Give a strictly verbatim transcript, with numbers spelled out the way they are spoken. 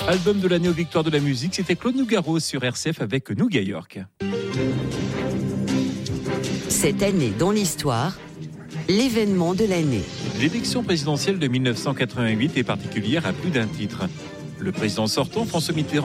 Album de l'année aux victoires de la musique, c'était Claude Nougaro sur R C F avec Nouga York. Cette année dans l'histoire, l'événement de l'année. L'élection présidentielle de mille neuf cent quatre-vingt-huit est particulière à plus d'un titre. Le président sortant, François Mitterrand,